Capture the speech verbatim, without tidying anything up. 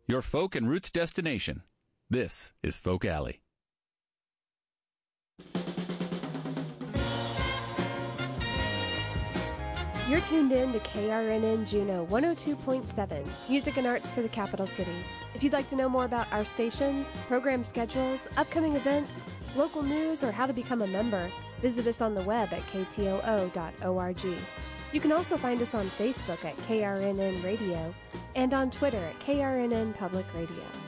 your folk and roots destination. This is Folk Alley. You're tuned in to K R N N Juneau one oh two point seven, music and arts for the capital city. If you'd like to know more about our stations, program schedules, upcoming events, local news, or how to become a member, visit us on the web at k t o o dot org. You can also find us on Facebook at K R N N Radio and on Twitter at K R N N Public Radio.